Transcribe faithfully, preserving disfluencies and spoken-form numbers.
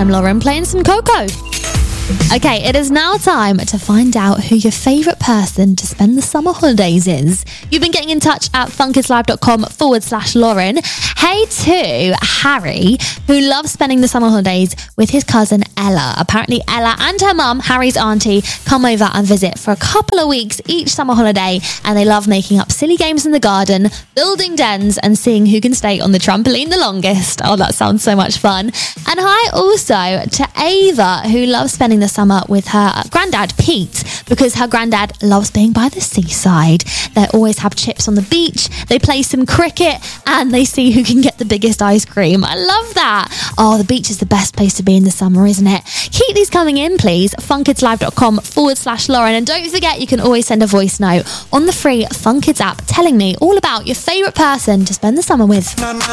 I'm Lauren playing some Coco. Okay, it is now time to find out who your favourite person to spend the summer holidays is. You've been getting in touch at funkidslive.com forward slash Lauren. Hey to Harry, who loves spending the summer holidays with his cousin Ella. Apparently Ella and her mum, Harry's auntie, come over and visit for a couple of weeks each summer holiday, and they love making up silly games in the garden, building dens, and seeing who can stay on the trampoline the longest. Oh, that sounds so much fun. And hi also to Ava, who loves spending the summer with her granddad Pete, because her granddad loves being by the seaside. They always have chips on the beach, they play some cricket, and they see who can get the biggest ice cream. I love that. Oh, the beach is the best place to be in the summer, isn't it? Keep these coming in, please. funkidslive.com forward slash Lauren. And don't forget, you can always send a voice note on the free Funkids app telling me all about your favourite person to spend the summer with.